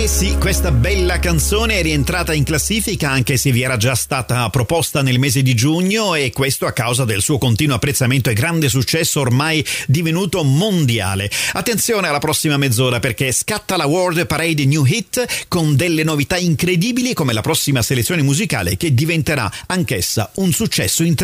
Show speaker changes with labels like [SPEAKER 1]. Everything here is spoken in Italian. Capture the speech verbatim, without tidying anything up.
[SPEAKER 1] Eh sì, questa bella canzone è rientrata in classifica anche se vi era già stata proposta nel mese di giugno, e questo a causa del suo continuo apprezzamento e grande successo ormai divenuto mondiale. Attenzione alla prossima mezz'ora, perché scatta la World Parade New Hit con delle novità incredibili come la prossima selezione musicale che diventerà anch'essa un successo internazionale.